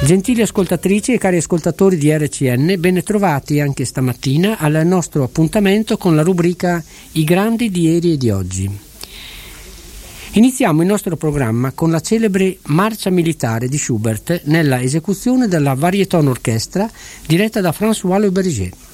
Gentili ascoltatrici e cari ascoltatori di RCN, ben trovati anche stamattina al nostro appuntamento con la rubrica I grandi di ieri e di oggi. Iniziamo il nostro programma con la celebre Marcia militare di Schubert nella esecuzione della Varieton Orchestra diretta da François Le Berger.